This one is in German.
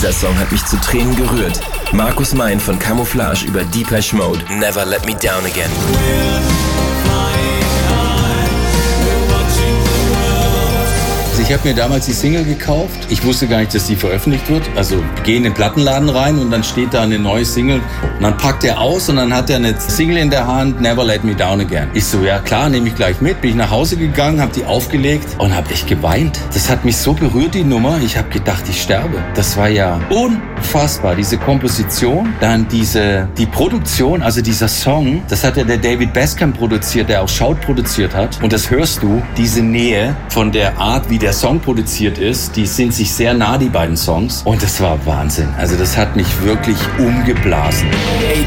Dieser Song hat mich zu Tränen gerührt. Markus Mein von Camouflage über Depeche Mode. Never Let Me Down Again. Ich habe mir damals die Single gekauft. Ich wusste gar nicht, dass die veröffentlicht wird. Also gehe in den Plattenladen rein und dann steht da eine neue Single. Und dann packt er aus und dann hat er eine Single in der Hand, Never Let Me Down Again. Ich so, ja klar, nehme ich gleich mit. Bin ich nach Hause gegangen, habe die aufgelegt und habe echt geweint. Das hat mich so berührt, die Nummer. Ich habe gedacht, ich sterbe. Das war ja unfassbar. Diese Komposition, dann die Produktion, also dieser Song, das hat ja der David Bascam produziert, der auch Shout produziert hat. Und das hörst du, diese Nähe von der Art, wie der Song produziert ist, die sind sich sehr nah, die beiden Songs. Und das war Wahnsinn. Also das hat mich wirklich umgeblasen.